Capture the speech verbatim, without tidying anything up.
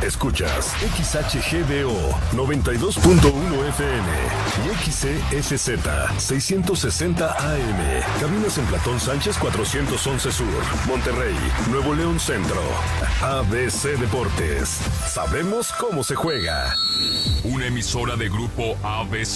Escuchas X H G D O noventa y dos punto uno F M y X C F Z seiscientos sesenta A M. Cabinas en Platón Sánchez cuatrocientos once Sur, Monterrey, Nuevo León Centro. A B C Deportes. Sabemos cómo se juega. Una emisora de Grupo A B C